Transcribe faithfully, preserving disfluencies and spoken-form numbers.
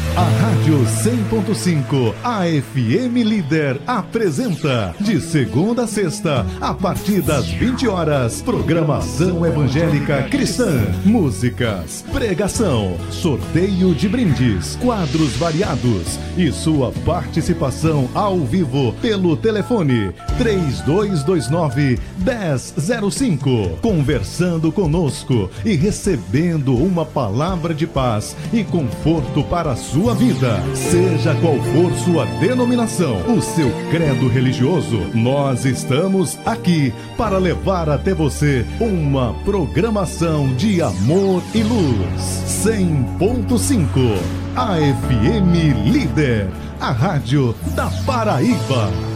A Rádio cem ponto cinco, a F M Líder, apresenta, de segunda a sexta, a partir das vinte horas, programação evangélica cristã, músicas, pregação, sorteio de brindes, quadros variados e sua participação ao vivo pelo telefone três dois dois nove, um zero zero cinco, conversando conosco e recebendo uma palavra de paz e conforto para a sua vida. Seja qual for sua denominação, o seu credo religioso, nós estamos aqui para levar até você uma programação de amor e luz. cem ponto cinco, a F M Líder, a rádio da Paraíba.